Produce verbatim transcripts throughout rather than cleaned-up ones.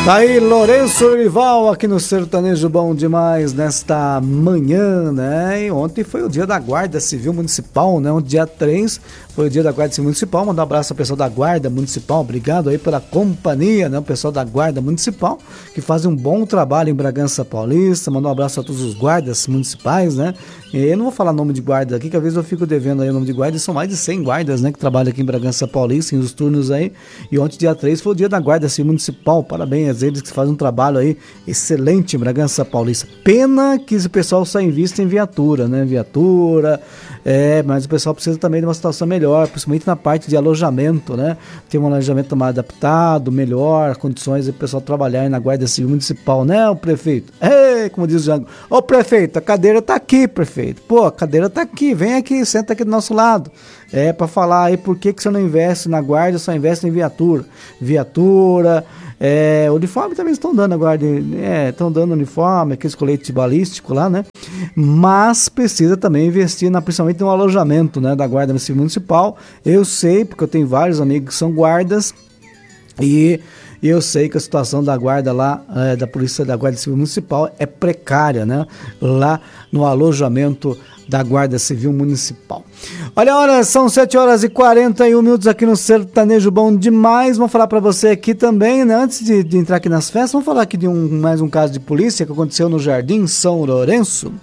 Tá aí Lourenço Lorival aqui no Sertanejo Bom Demais nesta manhã, né? E ontem foi o dia da Guarda Civil Municipal, né? O dia três foi o dia da Guarda Civil Municipal. Mandar um abraço ao pessoal da Guarda Municipal, obrigado aí pela companhia, né? O pessoal da Guarda Municipal, que faz um bom trabalho em Bragança Paulista. Mandar um abraço a todos os guardas municipais, né? E eu não vou falar nome de guarda aqui, que às vezes eu fico devendo aí o nome de guarda, e são mais de cem guardas, né? Que trabalham aqui em Bragança Paulista, em os turnos aí. E ontem, dia três, foi o dia da Guarda Civil Municipal. Parabéns a eles que fazem um trabalho aí excelente em Bragança Paulista. Pena que esse pessoal só invista em viatura, né? Viatura, é, mas o pessoal precisa também de uma situação melhor, principalmente na parte de alojamento, né? Tem um alojamento mais adaptado, melhor, condições de o pessoal trabalhar aí na Guarda Civil Municipal, né, o prefeito? Ei, como diz o Jango, ô prefeito, a cadeira tá aqui, prefeito. Pô, a cadeira tá aqui, vem aqui, senta aqui do nosso lado. É, para falar aí por que que você não investe na guarda, só investe em viatura. Viatura, é, uniforme também estão dando agora, é, estão dando uniforme, aqueles coletes balísticos lá, né? Mas precisa também investir na, principalmente no alojamento, né, da Guarda Civil Municipal. Eu sei, porque eu tenho vários amigos que são guardas, e E eu sei que a situação da guarda lá, é, da Polícia da Guarda Civil Municipal é precária, né? Lá no alojamento da Guarda Civil Municipal. Olha a hora, são sete horas e quarenta e um minutos aqui no Sertanejo Bom Demais. Vamos falar para você aqui também, né? Antes de, de entrar aqui nas festas, vamos falar aqui de um, mais um caso de polícia que aconteceu no Jardim São Lourenço.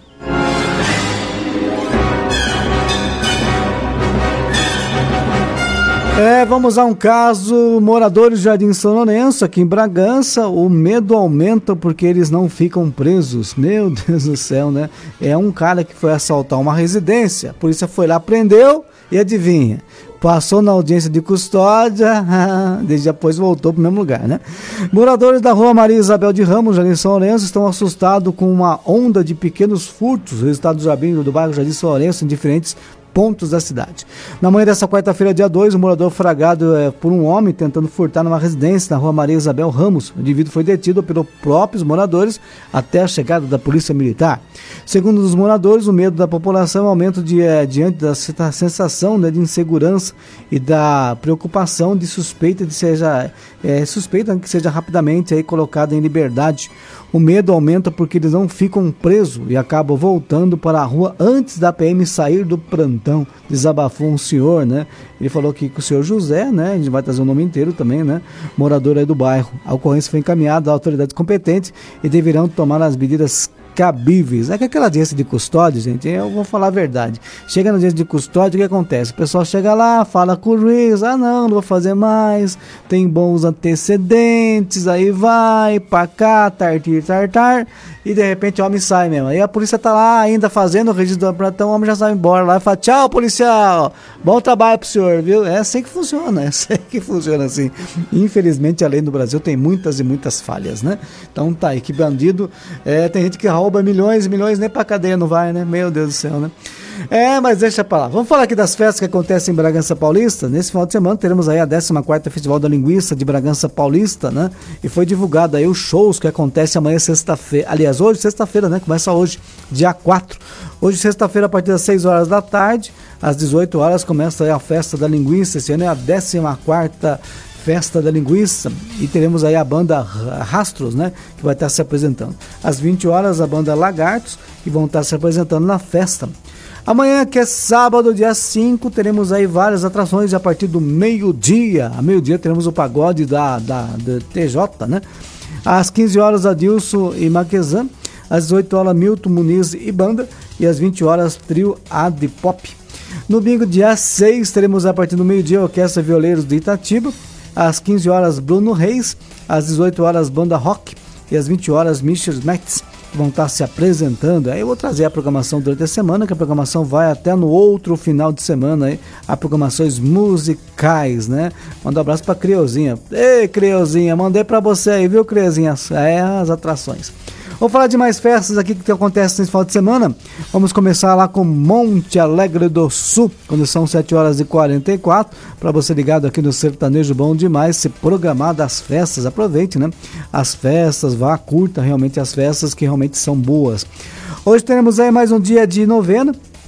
É, vamos a um caso, moradores do Jardim São Lourenço, aqui em Bragança, o medo aumenta porque eles não ficam presos. Meu Deus do céu, né? É um cara que foi assaltar uma residência, a polícia foi lá, prendeu e adivinha, passou na audiência de custódia, desde depois voltou para o mesmo lugar, né? Moradores da rua Maria Isabel de Ramos, Jardim São Lourenço, estão assustados com uma onda de pequenos furtos, resultado do Jardim, do bairro Jardim São Lourenço, em diferentes pontos da cidade. Na manhã dessa quarta-feira, dia dois, um morador flagrado é, por um homem tentando furtar numa residência na rua Maria Isabel Ramos. O indivíduo foi detido pelos próprios moradores até a chegada da polícia militar. Segundo os moradores, o medo da população é um aumento de, é, diante da sensação, né, de insegurança e da preocupação de suspeita de seja é, suspeita que seja rapidamente aí colocado em liberdade. O medo aumenta porque eles não ficam presos e acabam voltando para a rua antes da P M sair do plantão. Desabafou um senhor, né? Ele falou que o senhor José, né? A gente vai trazer o nome inteiro também, né? Morador aí do bairro. A ocorrência foi encaminhada à autoridade competente e deverão tomar as medidas cabíveis. É que aquela audiência de custódia, gente, eu vou falar a verdade. Chega na audiência de custódia, o que acontece? O pessoal chega lá, fala com o juiz, ah não, não vou fazer mais, tem bons antecedentes, aí vai, pra cá, tartir, tartar, e de repente o homem sai mesmo. Aí a polícia tá lá ainda fazendo o registro do plantão, o homem já sai embora lá e fala, tchau policial, bom trabalho pro senhor, viu? É assim que funciona, é assim que funciona assim. Infelizmente a lei no Brasil tem muitas e muitas falhas, né? Então tá aí, que bandido, é, tem gente que rouba milhões e milhões, nem pra cadeia não vai, né? Meu Deus do céu, né? É, mas deixa pra lá. Vamos falar aqui das festas que acontecem em Bragança Paulista. Nesse final de semana teremos aí a décima quarta Festival da Linguiça de Bragança Paulista, né? E foi divulgado aí os shows que acontecem amanhã, sexta-feira. Aliás, hoje, sexta-feira, né? Começa hoje, dia quatro. Hoje, sexta-feira, a partir das seis horas da tarde, às dezoito horas, começa aí a Festa da Linguiça. Esse ano é a décima quarta Festa da Linguiça, e teremos aí a banda Rastros, né, que vai estar se apresentando. Às vinte horas, a banda Lagartos, que vão estar se apresentando na festa. Amanhã, que é sábado, dia cinco, teremos aí várias atrações a partir do meio-dia. A meio-dia teremos o pagode da, da, da T J, né? Às quinze horas, Adilson e Marquesan. Às dezoito horas, Milton Muniz e banda. E às vinte horas, trio Ad Pop. No domingo, dia seis, teremos a partir do meio-dia a Orquestra Violeiros de Itatiba. Às quinze horas, Bruno Reis. Às dezoito horas, Banda Rock. E às vinte horas, Michel Metz, que vão estar se apresentando. Aí eu vou trazer a programação durante a semana, que a programação vai até no outro final de semana, aí, a programações musicais, né? Manda um abraço pra Creuzinha. Ei, Creuzinha, mandei pra você aí, viu, Creuzinha? É, as atrações. Vamos falar de mais festas aqui que acontecem nesse final de semana. Vamos começar lá com Monte Alegre do Sul, quando são sete horas e quarenta e quatro. Para você ligado aqui no Sertanejo Bom Demais, se programar das festas, aproveite, né? As festas, vá, curta realmente as festas que realmente são boas. Hoje teremos aí mais um dia de novena.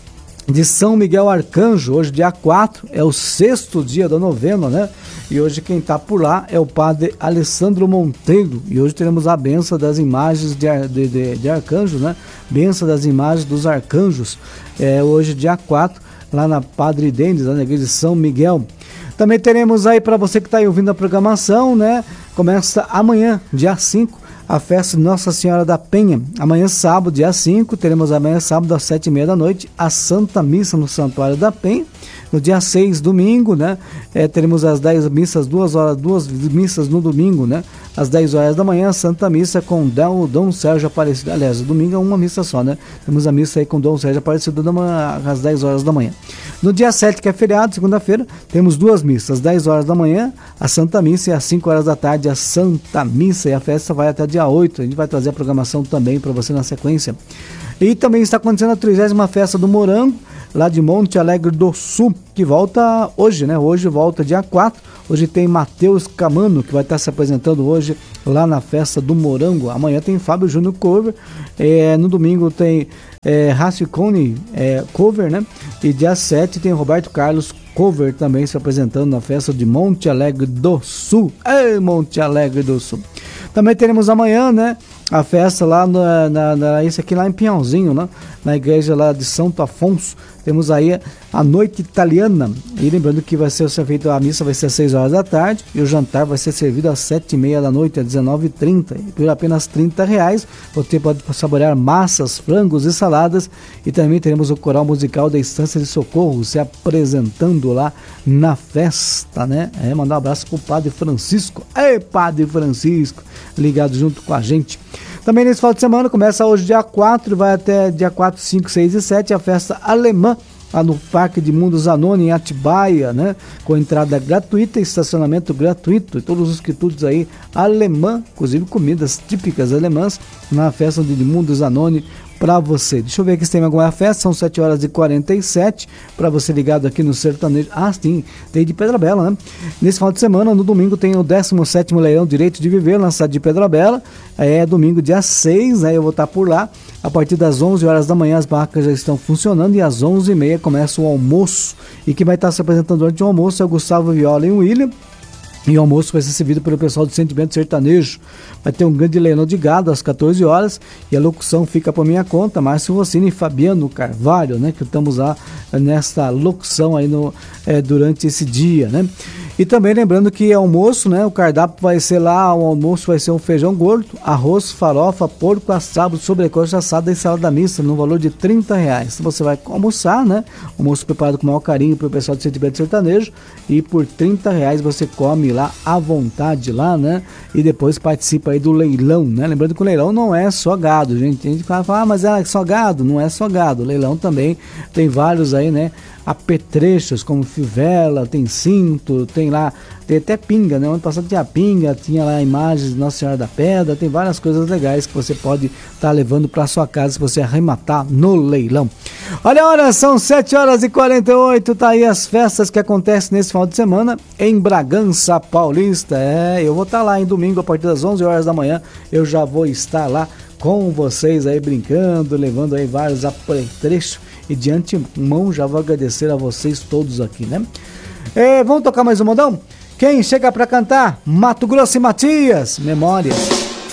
de São Miguel Arcanjo, hoje dia quatro, é o sexto dia da novena, né? E hoje quem está por lá é o padre Alessandro Monteiro, e hoje teremos a benção das imagens de, de, de, de arcanjos, né? Benção das imagens dos arcanjos, é hoje dia quatro, lá na Padre Denis, lá na igreja de São Miguel. Também teremos aí, para você que está aí ouvindo a programação, né? Começa amanhã, dia cinco, a festa de Nossa Senhora da Penha. Amanhã sábado, dia cinco, teremos amanhã sábado às sete e meia da noite a Santa Missa no Santuário da Penha. No dia seis, domingo, né, é, teremos as dez missas, duas horas, duas missas no domingo, né, às dez horas da manhã, Santa Missa com Dom, Dom Sérgio Aparecido. Aliás, domingo é uma missa só, né? Temos a missa aí com Dom Sérgio Aparecido às dez horas da manhã. No dia sete, que é feriado, segunda-feira, temos duas missas, às dez horas da manhã, a Santa Missa, e às cinco horas da tarde, a Santa Missa. E a festa vai até dia oito. A gente vai trazer a programação também para você na sequência. E também está acontecendo a trigésima Festa do Morango, lá de Monte Alegre do Sul, que volta hoje, né? Hoje volta dia quatro. Hoje tem Matheus Camano, que vai estar se apresentando hoje lá na Festa do Morango. Amanhã tem Fábio Júnior Cover. É, no domingo tem é, Rassicone é, Cover, né? E dia sete tem Roberto Carlos Cover também se apresentando na Festa de Monte Alegre do Sul. Ei, Monte Alegre do Sul. Também teremos amanhã, né, a festa lá, na, na, na, isso aqui lá em Pinhalzinho, né, na igreja lá de Santo Afonso. Temos aí a noite italiana. E lembrando que vai ser feito, a missa vai ser às seis horas da tarde e o jantar vai ser servido às sete e meia da noite, às dezenove e trinta. E por apenas trinta reais você pode saborear massas, frangos e saladas. E também teremos o coral musical da Estância de Socorro se apresentando lá na festa, né? É, mandar um abraço pro Padre Francisco. Ei, Padre Francisco, ligado junto com a gente. Também nesse final de semana, começa hoje dia quatro, vai até dia quatro, cinco, seis e sete, a festa alemã, lá no Parque de Mundo Zanoni, em Atibaia, né? Com entrada gratuita, estacionamento gratuito e todos os quitutes aí alemã, inclusive comidas típicas alemãs, na festa de Mundo Zanoni para você. Deixa eu ver aqui se tem alguma festa, são sete horas e quarenta e sete, para você ligado aqui no Sertanejo. Ah, sim, tem de Pedra Bela, né? Nesse final de semana, no domingo, tem o décimo sétimo Leilão Direito de Viver, na cidade de Pedra Bela. É domingo, dia seis, né? Eu vou estar por lá. A partir das onze horas da manhã, as barracas já estão funcionando e às onze e meia começa o almoço. E quem vai estar se apresentando durante o almoço é o Gustavo Viola e o William. E o almoço vai ser servido pelo pessoal do Sentimento Sertanejo. Vai ter um grande leilão de gado às quatorze horas e a locução fica por minha conta, Márcio Rossini e Fabiano Carvalho, né? Que estamos lá nesta locução aí no, é, durante esse dia, né? E também lembrando que almoço, né? O cardápio vai ser lá, o almoço vai ser um feijão gordo, arroz, farofa, porco assado, sobrecoxa assada e salada mista, no valor de trinta reais. Então você vai almoçar, né? Almoço preparado com o maior carinho para o pessoal do Sentimento Sertanejo, e por trinta reais você come lá à vontade lá, né? E depois participa aí do leilão, né? Lembrando que o leilão não é só gado, gente. A gente fala, ah, mas é só gado? Não é só gado. O leilão também tem vários aí, né? Apetrechos como fivela, tem cinto, tem lá, tem até pinga, né? Ano passado tinha pinga, tinha lá imagens de Nossa Senhora da Pedra, tem várias coisas legais que você pode estar tá levando para sua casa se você arrematar no leilão. Olha a hora, são sete horas e quarenta e oito, tá aí as festas que acontecem nesse final de semana em Bragança Paulista. É, eu vou estar tá lá em domingo a partir das onze horas da manhã, eu já vou estar lá com vocês aí brincando, levando aí vários apetrechos. E de antemão já vou agradecer a vocês todos aqui, né? É, vamos tocar mais um modão? Quem chega pra cantar? Mato Grosso e Matias, Memórias.